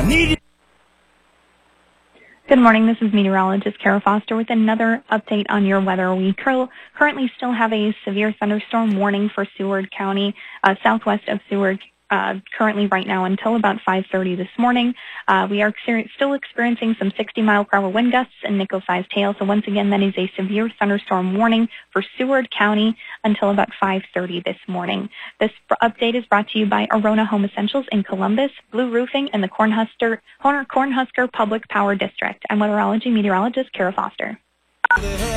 Good morning. This is meteorologist Kara Foster with another update on your weather. We currently still have a severe thunderstorm warning for Seward County, southwest of Seward, currently right now until about 5:30 this morning. We are still experiencing some 60-mile-per-hour wind gusts and nickel-sized hail. So once again, that is a severe thunderstorm warning for Seward County until about 5:30 this morning. This update is brought to you by Arona Home Essentials in Columbus, Blue Roofing, and the Cornhusker Public Power District. I'm weatherology meteorologist Kara Foster.